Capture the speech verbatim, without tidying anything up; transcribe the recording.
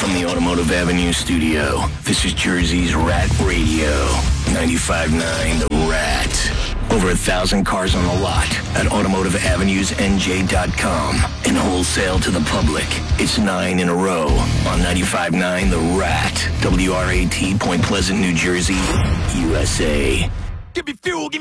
From the Automotive Avenue studio, this is Jersey's Rat Radio. ninety-five point nine The Rat. Over a thousand cars on the lot at automotive avenues N J dot com. And wholesale to the public. It's nine in a row on ninety-five point nine The Rat. W R A T, Point Pleasant, New Jersey, U S A. Give me fuel, give me